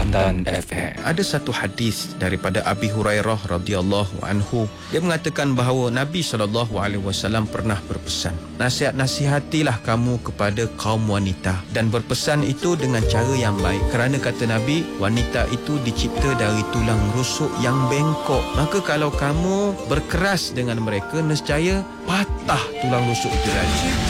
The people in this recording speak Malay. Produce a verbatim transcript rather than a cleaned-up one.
Pandan F M. Ada satu hadis daripada Abi Hurairah radhiyallahu anhu. Dia mengatakan bahawa Nabi sallallahu alaihi wasallam pernah berpesan, nasihat-nasihatilah kamu kepada kaum wanita, dan berpesan itu dengan cara yang baik. Kerana kata Nabi, wanita itu dicipta dari tulang rusuk yang bengkok. Maka kalau kamu berkeras dengan mereka, nescaya patah tulang rusuk itu tadi.